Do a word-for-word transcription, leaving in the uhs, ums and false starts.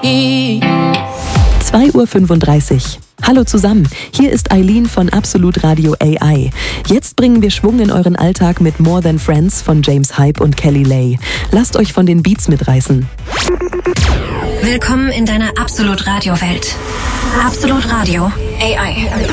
zwei Uhr fünfunddreißig. Hallo zusammen, hier ist Eileen von Absolut Radio A I. Jetzt bringen wir Schwung in euren Alltag mit More Than Friends von James Hype und Kelly Lay. Lasst euch von den Beats mitreißen. Willkommen in deiner Absolut Radio Welt. Absolut Radio A I.